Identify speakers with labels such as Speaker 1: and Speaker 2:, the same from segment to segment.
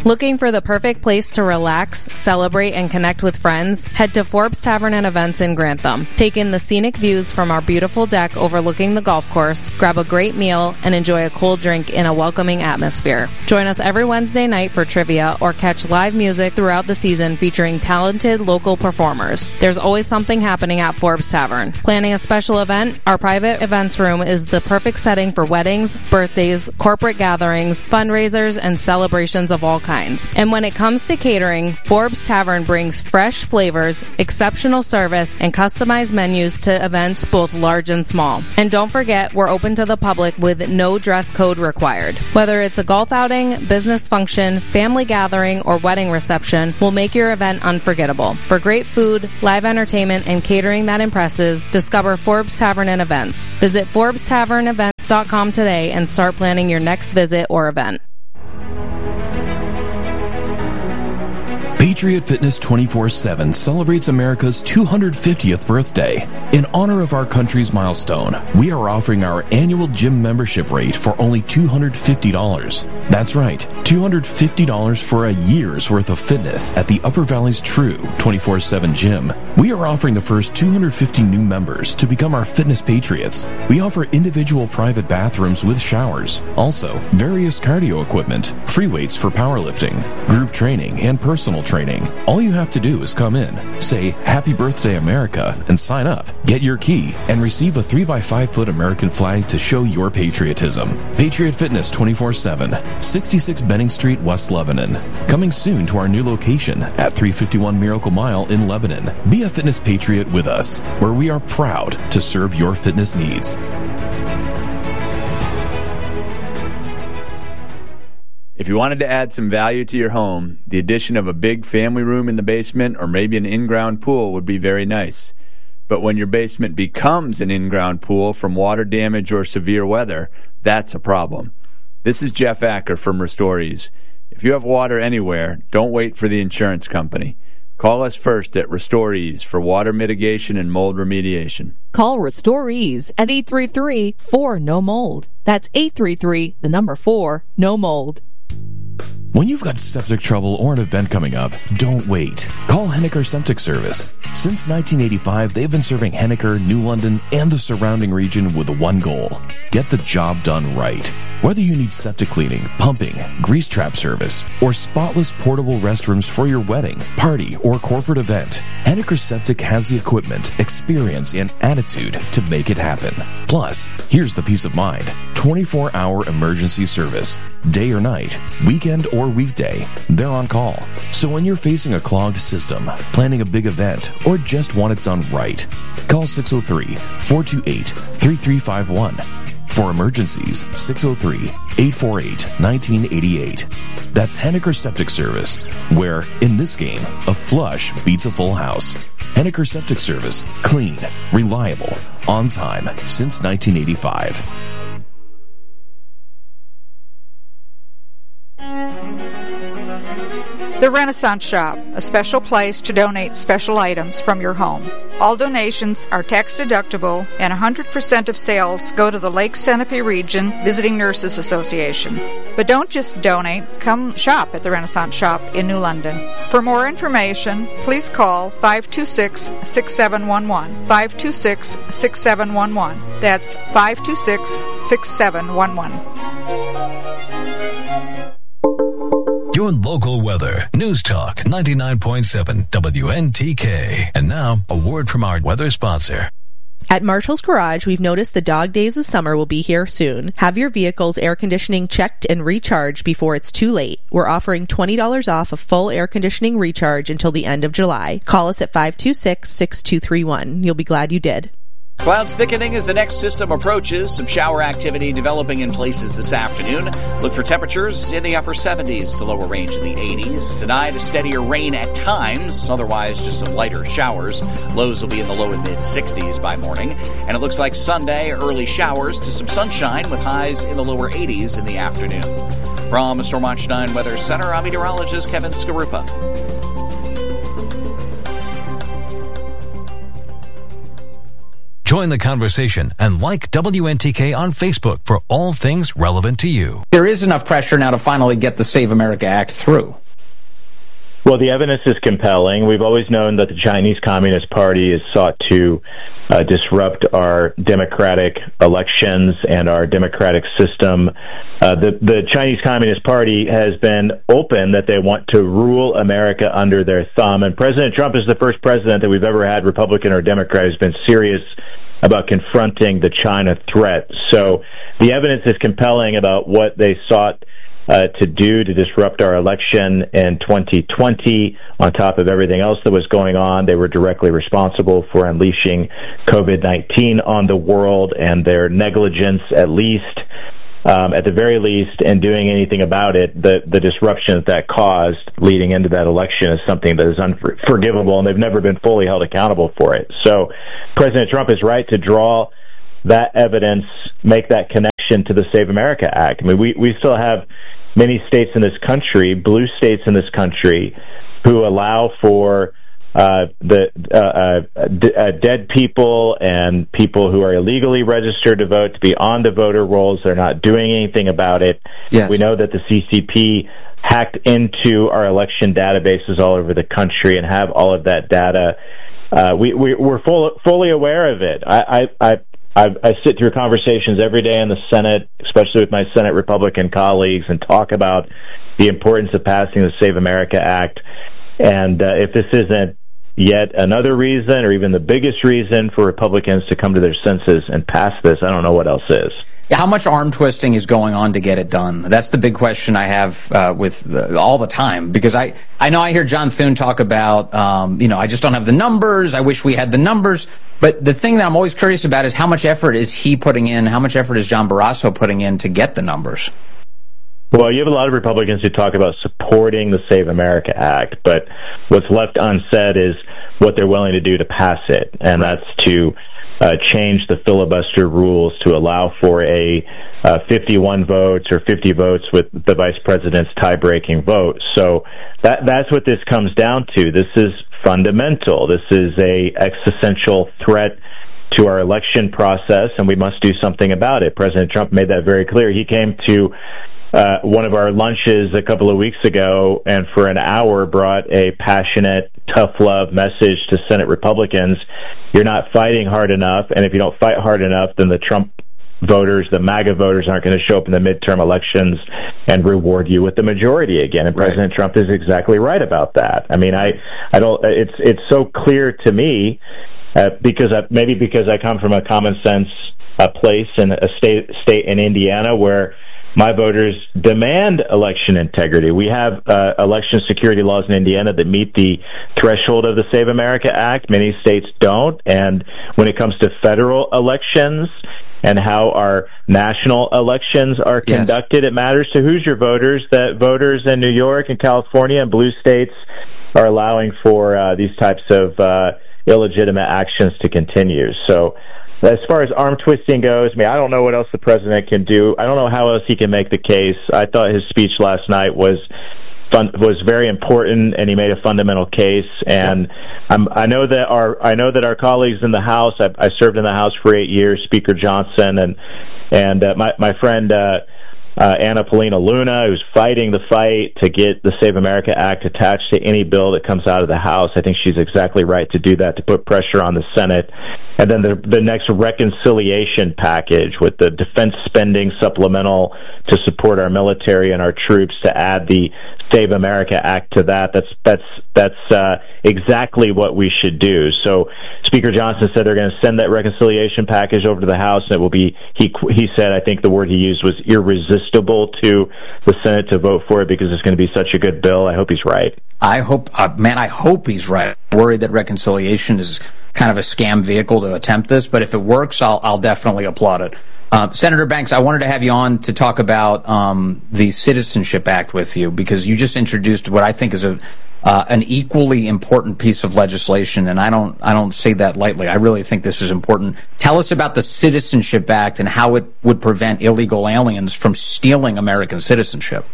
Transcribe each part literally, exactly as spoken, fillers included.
Speaker 1: Looking for the perfect place to relax, celebrate, and connect with friends? Head to Forbes Tavern and Events in Grantham. Take in the scenic views from our beautiful deck overlooking the golf course, grab a great meal, and enjoy a cold drink in a welcoming atmosphere. Join us every Wednesday night for trivia or catch live music throughout the season featuring talented local performers. There's always something happening at Forbes Tavern. Planning a special event? Our private events room is the perfect setting for weddings, birthdays, corporate gatherings, fundraisers, and celebrations of all kinds. And when it comes to catering, Forbes Tavern brings fresh flavors, exceptional service, and customized menus to events both large and small. And don't forget, we're open to the public with no dress code required. Whether it's a golf outing, business function, family gathering, or wedding reception, we'll make your event unforgettable. For great food, live entertainment, and catering that impresses, discover Forbes Tavern and Events. Visit Forbes Tavern Events dot com today and start planning your next visit or event.
Speaker 2: Patriot Fitness twenty-four seven celebrates America's two hundred fiftieth birthday. In honor of our country's milestone, we are offering our annual gym membership rate for only two hundred fifty dollars. That's right, two hundred fifty dollars for a year's worth of fitness at the Upper Valley's true twenty-four seven gym. We are offering the first two hundred fifty new members to become our fitness patriots. We offer individual private bathrooms with showers, also various cardio equipment, free weights for powerlifting, group training, and personal training. Training. All you have to do is come in, say Happy Birthday America, and sign up. Get your key and receive a three by five foot American flag to show your patriotism. Patriot Fitness twenty-four seven, sixty-six Benning Street, West Lebanon. Coming soon to our new location at three fifty-one Miracle Mile in Lebanon. Be a fitness patriot with us, where we are proud to serve your fitness needs.
Speaker 3: If you wanted to add some value to your home, the addition of a big family room in the basement or maybe an in-ground pool would be very nice. But when your basement becomes an in-ground pool from water damage or severe weather, that's a problem. This is Jeff Acker from Restorees. If you have water anywhere, don't wait for the insurance company. Call us first at Restorees for water mitigation and mold remediation.
Speaker 4: Call Restorees at eight three three, four, N O mold. That's eight three three, the number four, no mold.
Speaker 2: When you've got septic trouble or an event coming up, don't wait. Call Henniker Septic Service. Since nineteen eighty-five, they've been serving Henniker, New London, and the surrounding region with one goal: get the job done right. Whether you need septic cleaning, pumping, grease trap service, or spotless portable restrooms for your wedding, party, or corporate event, Henniker Septic has the equipment, experience, and attitude to make it happen. Plus, here's the peace of mind: twenty-four hour emergency service. Day or night, weekend or weekday, they're on call. So when you're facing a clogged system, planning a big event, or just want it done right, call six oh three, four two eight, three three five one. For emergencies, six oh three, eight four eight, one nine eight eight. That's Henniker Septic Service, where, in this game, a flush beats a full house. Henniker Septic Service, clean, reliable, on time, since nineteen eighty-five.
Speaker 5: The Renaissance Shop, a special place to donate special items from your home. All donations are tax deductible, and one hundred percent of sales go to the Lake Centipede Region Visiting Nurses Association. But don't just donate, come shop at the Renaissance Shop in New London. For more information, please call five two six, six seven one one, five two six, six seven one one. That's five two six, six seven one one.
Speaker 6: Your local weather. News Talk ninety-nine point seven W N T K. And now, a word from our weather sponsor.
Speaker 7: At Marshall's Garage, we've noticed the dog days of summer will be here soon. Have your vehicle's air conditioning checked and recharged before it's too late. We're offering twenty dollars off a full air conditioning recharge until the end of July. Call us at five two six, six two three one. You'll be glad you did.
Speaker 8: Clouds thickening as the next system approaches. Some shower activity developing in places this afternoon. Look for temperatures in the upper seventies to lower range in the eighties. Tonight, a steadier rain at times. Otherwise, just some lighter showers. Lows will be in the low and mid-sixties by morning. And it looks like Sunday, early showers to some sunshine with highs in the lower eighties in the afternoon. From the Storm Watch nine Weather Center, I'm meteorologist Kevin Skarupa.
Speaker 6: Join the conversation and like W N T K on Facebook for all things relevant to you.
Speaker 9: There is enough pressure now to finally get the Save America Act through.
Speaker 10: Well, the evidence is compelling. We've always known that the Chinese Communist Party has sought to uh, disrupt our democratic elections and our democratic system. Uh, the, the Chinese Communist Party has been open that they want to rule America under their thumb, and President Trump is the first president that we've ever had, Republican or Democrat, who's been serious about confronting the China threat. So the evidence is compelling about what they sought Uh, to do to disrupt our election in twenty twenty. On top of everything else that was going on, they were directly responsible for unleashing COVID nineteen on the world, and their negligence, at least, um, at the very least, in doing anything about it, the, the disruption that that caused leading into that election is something that is unforgivable, and they've never been fully held accountable for it. So President Trump is right to draw that evidence, make that connection to the Save America Act. I mean, we, we still have many states in this country, blue states in this country, who allow for uh, the uh, uh, d- uh, dead people and people who are illegally registered to vote to be on the voter rolls. They're not doing anything about it.
Speaker 9: Yes.
Speaker 10: We know that the C C P hacked into our election databases all over the country and have all of that data. Uh, we, we, we're full, fully aware of it. I, I, I I, I sit through conversations every day in the Senate, especially with my Senate Republican colleagues, and talk about the importance of passing the Save America Act. And uh, if this isn't yet another reason, or even the biggest reason for Republicans to come to their senses and pass this, I don't know what else is.
Speaker 9: How much arm twisting is going on to get it done? That's the big question I have uh, with the, all the time, because I, I know I hear John Thune talk about, um, you know, I just don't have the numbers. I wish we had the numbers. But the thing that I'm always curious about is how much effort is he putting in? How much effort is John Barrasso putting in to get the numbers?
Speaker 10: Well, you have a lot of Republicans who talk about supporting the Save America Act, but what's left unsaid is what they're willing to do to pass it, and that's to uh, change the filibuster rules to allow for a uh, fifty-one votes or fifty votes with the vice president's tie-breaking vote. So that that's what this comes down to. This is fundamental. This is a existential threat to our election process, and we must do something about it. President Trump made that very clear. He came to uh, one of our lunches a couple of weeks ago and for an hour brought a passionate, tough love message to Senate Republicans. You're not fighting hard enough, and if you don't fight hard enough, then the Trump voters, the MAGA voters, aren't going to show up in the midterm elections and reward you with the majority again. And President right. Trump is exactly right about that. I mean, I, I don't. It's it's so clear to me uh, because I, maybe because I come from a common sense uh, place in a state state in Indiana where my voters demand election integrity. We have uh, election security laws in Indiana that meet the threshold of the Save America Act. Many states don't. And when it comes to federal elections and how our national elections are conducted, yes. It matters to Hoosier voters that voters in New York and California and blue states are allowing for uh, these types of uh, illegitimate actions to continue. So as far as arm twisting goes, I mean, I don't know what else the president can do. I don't know how else he can make the case. I thought his speech last night was fun, was very important, and he made a fundamental case. And I'm, I know that our I know that our colleagues in the House. I, I served in the House for eight years. Speaker Johnson and and uh, my my friend. Uh, Uh, Anna Paulina Luna, who's fighting the fight to get the Save America Act attached to any bill that comes out of the House. I think she's exactly right to do that, to put pressure on the Senate. And then the, the next reconciliation package with the defense spending supplemental to support our military and our troops, to add the Save America Act to that. That's that's that's uh, exactly what we should do. So Speaker Johnson said they're going to send that reconciliation package over to the House, and it will be, he he said, I think the word he used was irresistible to the Senate to vote for it because it's going to be such a good bill. I hope he's right.
Speaker 9: I hope, uh, man, I hope he's right. I'm worried that reconciliation is kind of a scam vehicle to attempt this, but if it works, I'll, I'll definitely applaud it. Uh, Senator Banks, I wanted to have you on to talk about um, the Citizenship Act with you, because you just introduced what I think is a uh, an equally important piece of legislation, and I don't I don't say that lightly. I really think this is important. Tell us about the Citizenship Act and how it would prevent illegal aliens from stealing American citizenship.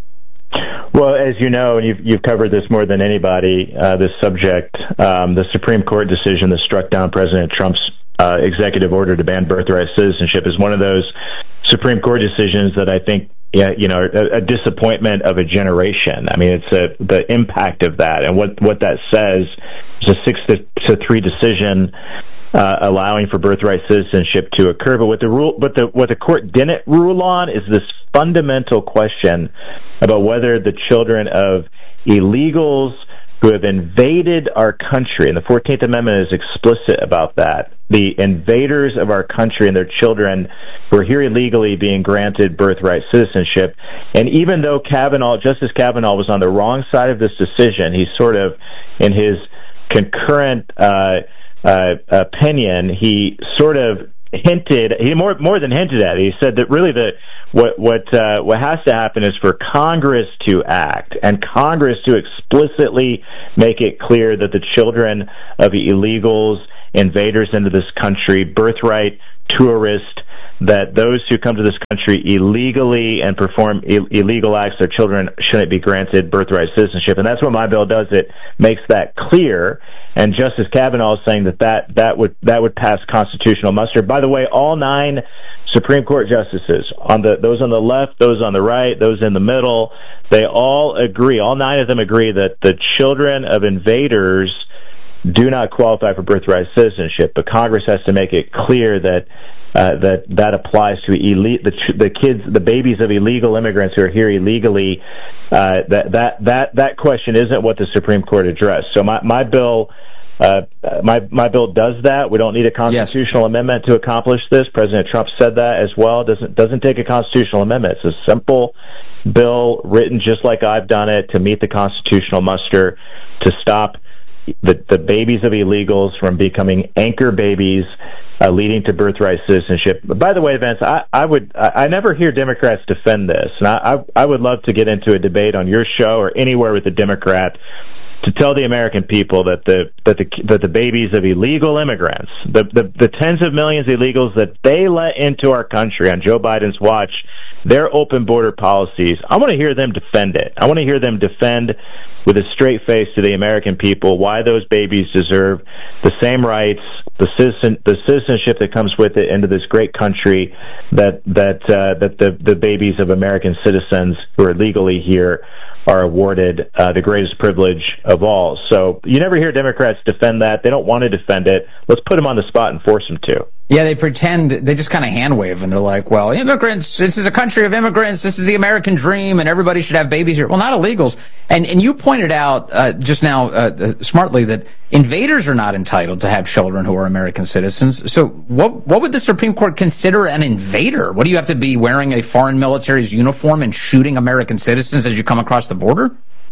Speaker 10: Well, as you know, and you've, you've covered this more than anybody, uh, this subject, um, the Supreme Court decision that struck down President Trump's uh, executive order to ban birthright citizenship is one of those Supreme Court decisions that I think, yeah, you know, a, a disappointment of a generation. I mean, it's a, the impact of that, and what, what that says is a six to, to three decision uh, allowing for birthright citizenship to occur. But what the rule, but the what the court didn't rule on is this fundamental question about whether the children of illegals who have invaded our country, and the fourteenth Amendment is explicit about that, the invaders of our country and their children who are here illegally being granted birthright citizenship. And even though Kavanaugh, Justice Kavanaugh was on the wrong side of this decision, he sort of, in his concurrent uh, uh, opinion, he sort of hinted, he more more than hinted at it. He said that really the what what uh, what has to happen is for Congress to act, and Congress to explicitly make it clear that the children of illegals, invaders into this country, birthright tourists, that those who come to this country illegally and perform Ill- illegal acts, their children shouldn't be granted birthright citizenship. And that's what my bill does. It makes that clear. And Justice Kavanaugh is saying that that, that would that would pass constitutional muster. By the way, all nine Supreme Court justices, on the those on the left, those on the right, those in the middle, they all agree, all nine of them agree that the children of invaders do not qualify for birthright citizenship, but Congress has to make it clear that uh, that that applies to elite the the kids, the babies of illegal immigrants who are here illegally. Uh, that that that that question isn't what the Supreme Court addressed. So my my bill. Uh, my my bill does that. We don't need a constitutional yes. amendment to accomplish this. President Trump said that as well. Doesn't doesn't take a constitutional amendment. It's a simple bill written just like I've done it to meet the constitutional muster, to stop the the babies of illegals from becoming anchor babies, uh, leading to birthright citizenship. But by the way, Vince, I, I would I, I never hear Democrats defend this, and I, I I would love to get into a debate on your show or anywhere with a Democrat to tell the American people that the that the that the babies of illegal immigrants, the, the the tens of millions of illegals that they let into our country on Joe Biden's watch, their open border policies, I want to hear them defend it. I want to hear them defend with a straight face to the American people why those babies deserve the same rights, the citizen the citizenship that comes with it into this great country that that uh, that the the babies of American citizens who are legally here are awarded uh, the greatest privilege of all. So you never hear Democrats defend that. They don't want to defend it. Let's put them on the spot and force them to.
Speaker 9: Yeah, they pretend, they just kind of hand wave, and they're like, well, immigrants, this is a country of immigrants, this is the American dream, and everybody should have babies here. Well, not illegals. And and you pointed out uh, just now uh, smartly that invaders are not entitled to have children who are American citizens. So what what would the Supreme Court consider an invader? What, do you have to be wearing a foreign military's uniform and shooting American citizens as you come across the border?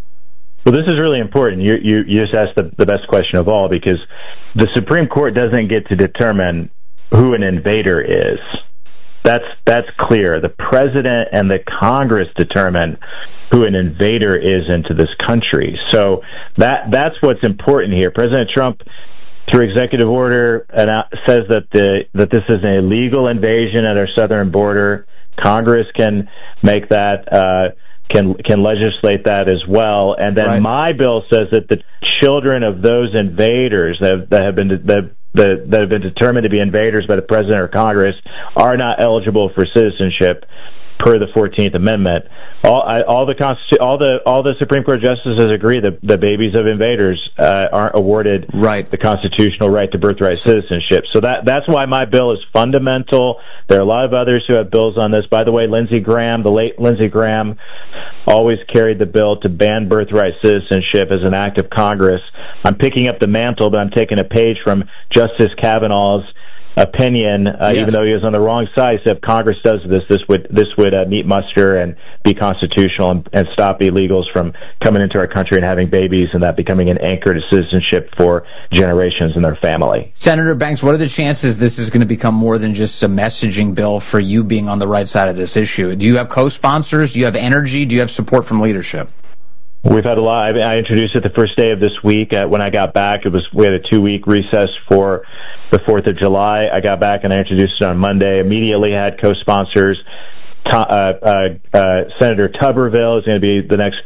Speaker 10: Well, this is really important. You you, you just asked the, the best question of all, because the Supreme Court doesn't get to determine who an invader is. That's that's clear. The president and the Congress determine who an invader is into this country. So that that's what's important here. President Trump, through executive order, says that the that this is an illegal invasion at our southern border. Congress can make that uh, can can legislate that as well. And then right. my bill says that the children of those invaders that have, that have been that The, that have been determined to be invaders by the president or Congress are not eligible for citizenship per the fourteenth Amendment. All, I, all the Constitu- all the all the Supreme Court justices agree that the babies of invaders uh, aren't awarded
Speaker 9: right.
Speaker 10: the constitutional right to birthright citizenship. So that that's why my bill is fundamental. There are a lot of others who have bills on this. By the way, Lindsey Graham, the late Lindsey Graham, always carried the bill to ban birthright citizenship as an act of Congress. I'm picking up the mantle, but I'm taking a page from Justice Kavanaugh's opinion, uh, yes. even though he was on the wrong side. He said if Congress does this, this would this would uh, meet muster and be constitutional and, and stop illegals from coming into our country and having babies and that becoming an anchor to citizenship for generations in their family.
Speaker 9: Senator Banks, what are the chances this is going to become more than just a messaging bill for you being on the right side of this issue? Do you have co-sponsors? Do you have energy? Do you have support from leadership?
Speaker 10: We've had a lot. I introduced it the first day of this week. Uh, when I got back, it was we had a two-week recess for the fourth of July. I got back and I introduced it on Monday. Immediately had co-sponsors. Uh, uh, uh, Senator Tuberville is going to be the next great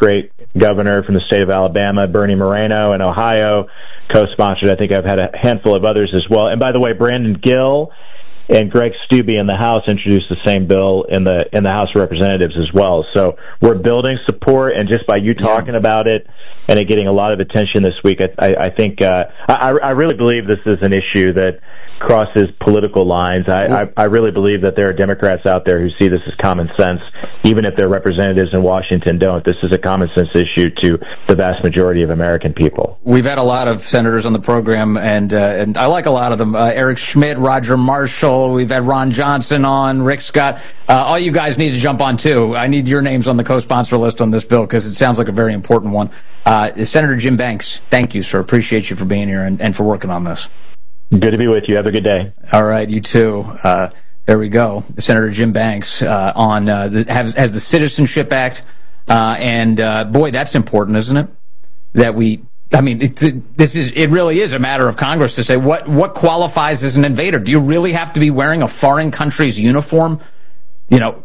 Speaker 10: governor from the state of Alabama, Bernie Moreno, in Ohio, co-sponsored. I think I've had a handful of others as well. And by the way, Brandon Gill and Greg Steube in the House introduced the same bill in the in the House of Representatives as well. So we're building support, and just by you talking yeah. about it and it getting a lot of attention this week, I, I, I think uh, I, I really believe this is an issue that crosses political lines. I, I, I really believe that there are Democrats out there who see this as common sense, even if their representatives in Washington don't. This is a common sense issue to the vast majority of American people.
Speaker 9: We've had a lot of senators on the program, and uh, and I like a lot of them. Uh, Eric Schmidt, Roger Marshall, we've had Ron Johnson on, Rick Scott. Uh, all you guys need to jump on, too. I need your names on the co-sponsor list on this bill because it sounds like a very important one. Uh, Senator Jim Banks, thank you, sir. Appreciate you for being here and, and for working on this.
Speaker 10: Good to be with you. Have a good day.
Speaker 9: All right, you too. Uh, there we go. Senator Jim Banks uh, on uh, the, has, has the Citizenship Act, uh, and uh, boy, that's important, isn't it? That we, I mean, it, it, this is it really is a matter of Congress to say what what qualifies as an invader. Do you really have to be wearing a foreign country's uniform, you know,